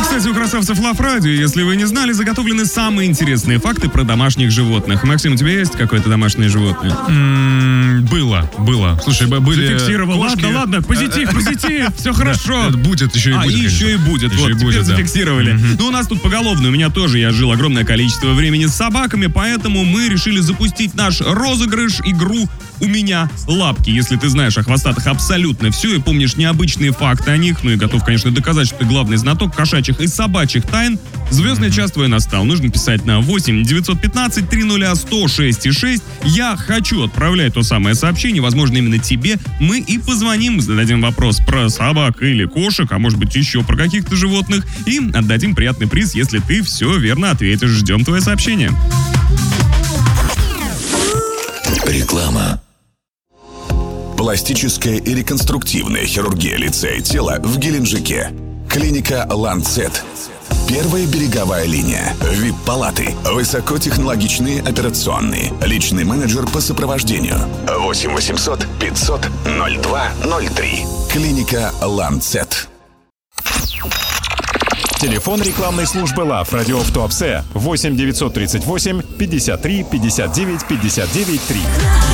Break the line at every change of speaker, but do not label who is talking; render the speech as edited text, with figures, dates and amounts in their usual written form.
Кстати, у красавцев Лав Радио, если вы не знали, заготовлены самые интересные факты про домашних животных. Максим, у тебя есть какое-то домашнее животное?
Было. Слушай, были
зафиксировал.
кошки.
Ладно, позитив, все хорошо.
Будет, еще и будет.
Еще и будет.
Еще
Вот,
и
теперь
будет, да.
зафиксировали. Ну, у нас тут поголовно, у меня тоже, я жил огромное количество времени с собаками, поэтому мы решили запустить наш розыгрыш, игру «У меня лапки». Если ты знаешь о хвостатых абсолютно все и помнишь необычные факты о них, ну и готов, конечно, доказать, что ты главный знаток кошачьих и собачьих тайн, звездный час твой настал. Нужно писать на 8 915 300 106,6. Я хочу отправлять то самое сообщение, возможно, именно тебе. Мы и позвоним, зададим вопрос про собак или кошек, а может быть еще про каких-то животных, и отдадим приятный приз, если ты все верно ответишь. Ждем твое сообщение.
Реклама. Пластическая и реконструктивная хирургия лица и тела в Геленджике. Клиника «Ланцет». Первая береговая линия. ВИП-палаты. Высокотехнологичные операционные. Личный менеджер по сопровождению. 8 800 500 0203. Клиника «Ланцет».
Телефон рекламной службы Лав Радио в Туапсе 8 938 53 59 59 3.